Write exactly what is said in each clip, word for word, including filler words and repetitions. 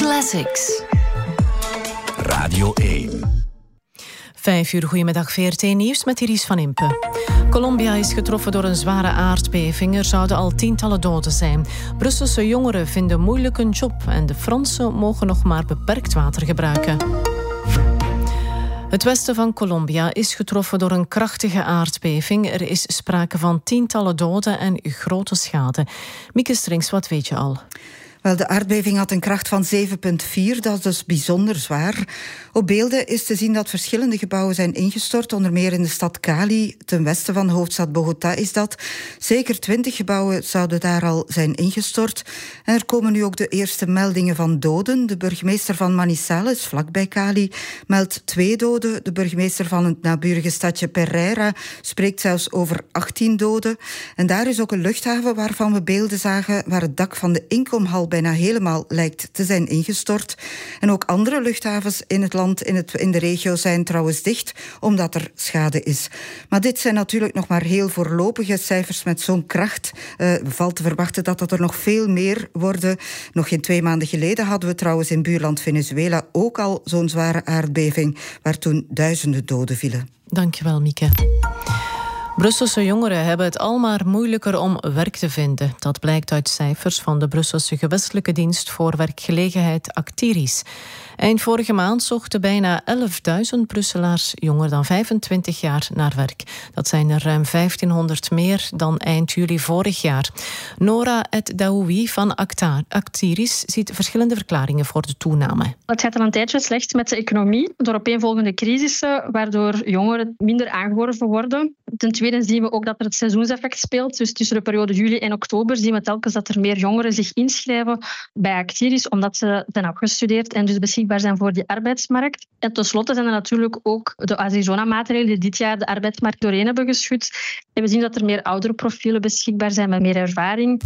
Classics. Radio één. Vijf uur, goedemiddag, V R T Nieuws met Iris van Impe. Colombia is getroffen door een zware aardbeving. Er zouden al tientallen doden zijn. Brusselse jongeren vinden moeilijk een job en de Fransen mogen nog maar beperkt water gebruiken. Het westen van Colombia is getroffen door een krachtige aardbeving. Er is sprake van tientallen doden en grote schade. Mieke Strings, wat weet je al? Wel, de aardbeving had een kracht van zeven komma vier, dat is dus bijzonder zwaar. Op beelden is te zien dat verschillende gebouwen zijn ingestort, onder meer in de stad Cali, ten westen van de hoofdstad Bogota is dat. Zeker twintig gebouwen zouden daar al zijn ingestort. En er komen nu ook de eerste meldingen van doden. De burgemeester van Manizales, vlakbij Cali, meldt twee doden. De burgemeester van het naburige stadje Pereira spreekt zelfs over achttien doden. En daar is ook een luchthaven waarvan we beelden zagen, waar het dak van de inkomhal bijna helemaal lijkt te zijn ingestort. En ook andere luchthavens in het land, in, het, in de regio, zijn trouwens dicht, omdat er schade is. Maar dit zijn natuurlijk nog maar heel voorlopige cijfers met zo'n kracht. Uh, valt te verwachten dat dat er nog veel meer worden. Nog geen twee maanden geleden hadden we trouwens in buurland Venezuela ook al zo'n zware aardbeving, waar toen duizenden doden vielen. Dankjewel, Mieke. Brusselse jongeren hebben het al maar moeilijker om werk te vinden. Dat blijkt uit cijfers van de Brusselse gewestelijke dienst voor werkgelegenheid Actiris. Eind vorige maand zochten bijna elfduizend Brusselaars jonger dan vijfentwintig jaar naar werk. Dat zijn er ruim vijftienhonderd meer dan eind juli vorig jaar. Nora Het Daoui van Actiris ziet verschillende verklaringen voor de toename. Het gaat al een tijdje slecht met de economie, door opeenvolgende crisissen, waardoor jongeren minder aangeworven worden. Ten tweede zien we ook dat er het seizoenseffect speelt. Dus tussen de periode juli en oktober zien we telkens dat er meer jongeren zich inschrijven bij Actiris, omdat ze zijn afgestudeerd en dus beschikbaar zijn voor die arbeidsmarkt. En tenslotte zijn er natuurlijk ook de Arizona-maatregelen die dit jaar de arbeidsmarkt doorheen hebben geschud. En we zien dat er meer oudere profielen beschikbaar zijn met meer ervaring.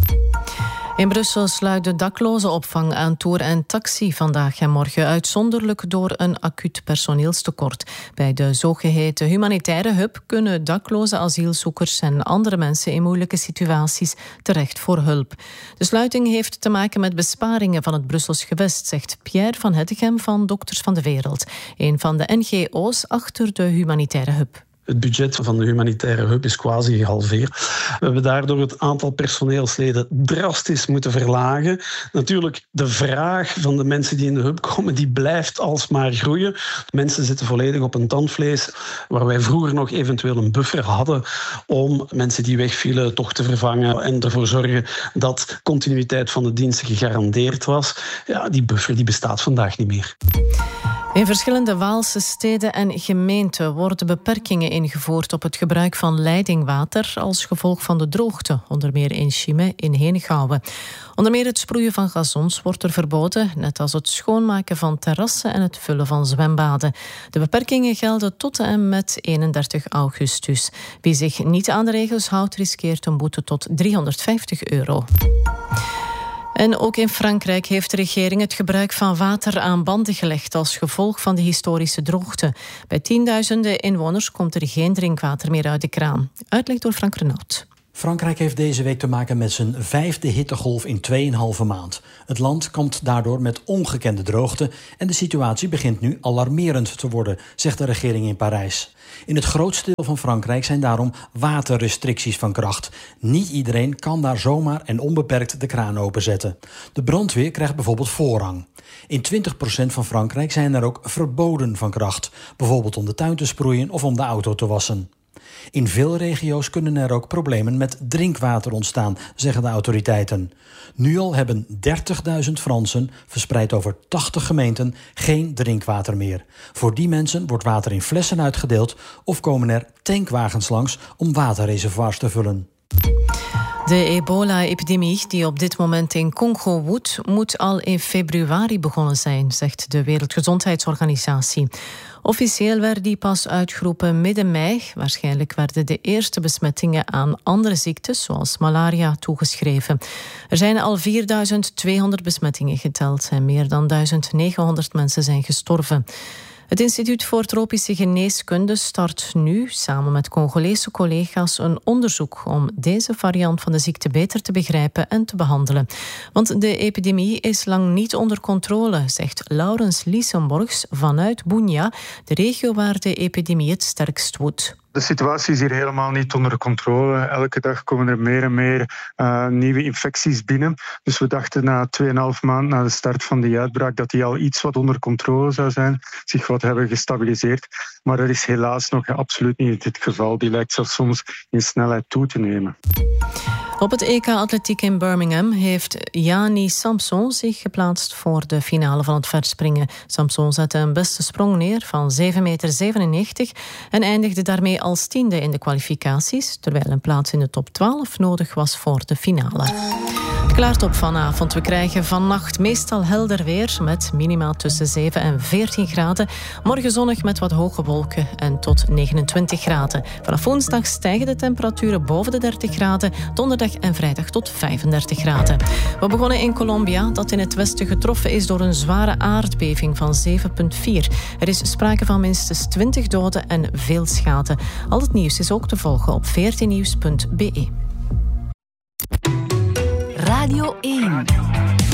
In Brussel sluit de daklozenopvang aan Tour en Taxi vandaag en morgen uitzonderlijk door een acuut personeelstekort. Bij de zogeheten humanitaire hub kunnen dakloze asielzoekers en andere mensen in moeilijke situaties terecht voor hulp. De sluiting heeft te maken met besparingen van het Brussels gewest, zegt Pierre van Hettegem van Dokters van de Wereld, een van de N G O's achter de humanitaire hub. Het budget van de humanitaire hub is quasi gehalveerd. We hebben daardoor het aantal personeelsleden drastisch moeten verlagen. Natuurlijk, de vraag van de mensen die in de hub komen, die blijft alsmaar groeien. Mensen zitten volledig op een tandvlees, waar wij vroeger nog eventueel een buffer hadden om mensen die wegvielen toch te vervangen en ervoor zorgen dat continuïteit van de diensten gegarandeerd was. Ja, die buffer die bestaat vandaag niet meer. In verschillende Waalse steden en gemeenten worden beperkingen ingevoerd op het gebruik van leidingwater als gevolg van de droogte, onder meer in Chimay in Henegouwen. Onder meer het sproeien van gazons wordt er verboden, net als het schoonmaken van terrassen en het vullen van zwembaden. De beperkingen gelden tot en met eenendertig augustus. Wie zich niet aan de regels houdt, riskeert een boete tot driehonderdvijftig euro. En ook in Frankrijk heeft de regering het gebruik van water aan banden gelegd als gevolg van de historische droogte. Bij tienduizenden inwoners komt er geen drinkwater meer uit de kraan. Uitleg door Frank Renaud. Frankrijk heeft deze week te maken met zijn vijfde hittegolf in tweeënhalve maand. Het land kampt daardoor met ongekende droogte en de situatie begint nu alarmerend te worden, zegt de regering in Parijs. In het grootste deel van Frankrijk zijn daarom waterrestricties van kracht. Niet iedereen kan daar zomaar en onbeperkt de kraan openzetten. De brandweer krijgt bijvoorbeeld voorrang. In twintig procent van Frankrijk zijn er ook verboden van kracht, bijvoorbeeld om de tuin te sproeien of om de auto te wassen. In veel regio's kunnen er ook problemen met drinkwater ontstaan, zeggen de autoriteiten. Nu al hebben dertigduizend Fransen, verspreid over tachtig gemeenten, geen drinkwater meer. Voor die mensen wordt water in flessen uitgedeeld of komen er tankwagens langs om waterreservoirs te vullen. De ebola-epidemie die op dit moment in Congo woedt, moet al in februari begonnen zijn, zegt de Wereldgezondheidsorganisatie. Officieel werd die pas uitgeroepen midden mei. Waarschijnlijk werden de eerste besmettingen aan andere ziektes, zoals malaria, toegeschreven. Er zijn al vierduizend tweehonderd besmettingen geteld en meer dan duizend negenhonderd mensen zijn gestorven. Het Instituut voor Tropische Geneeskunde start nu samen met Congolese collega's een onderzoek om deze variant van de ziekte beter te begrijpen en te behandelen. Want de epidemie is lang niet onder controle, zegt Laurens Liesenborgs vanuit Bunia, de regio waar de epidemie het sterkst woedt. De situatie is hier helemaal niet onder controle. Elke dag komen er meer en meer uh, nieuwe infecties binnen. Dus we dachten na tweeënhalf maand na de start van die uitbraak dat die al iets wat onder controle zou zijn, zich wat hebben gestabiliseerd. Maar dat is helaas nog absoluut niet het geval. Die lijkt zelfs soms in snelheid toe te nemen. Op het E K Atletiek in Birmingham heeft Jani Samson zich geplaatst voor de finale van het verspringen. Samson zette een beste sprong neer van zeven meter zevenennegentig en eindigde daarmee als tiende in de kwalificaties, terwijl een plaats in de top twaalf nodig was voor de finale. Het klaart op vanavond. We krijgen vannacht meestal helder weer met minima tussen zeven en veertien graden. Morgen zonnig met wat hoge wolken en tot negenentwintig graden. Vanaf woensdag stijgen de temperaturen boven de dertig graden. Donderdag en vrijdag tot vijfendertig graden. We begonnen in Colombia, dat in het westen getroffen is door een zware aardbeving van zeven komma vier. Er is sprake van minstens twintig doden en veel schade. Al het nieuws is ook te volgen op veertien nieuws punt be. Radio één.